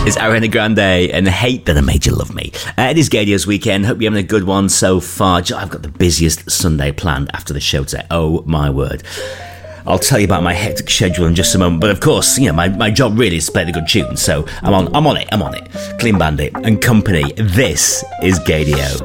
It's Ariana Grande and Hate That I Made You Love Me. It is Gadio's weekend. Hope you're having a good one so far. I've got the busiest Sunday planned after the show today. Oh my word. I'll tell you about my hectic schedule in just a moment. But of course, you know, my job really is to play the good tunes. So I'm on it. Clean Bandit and company. This is Gadio.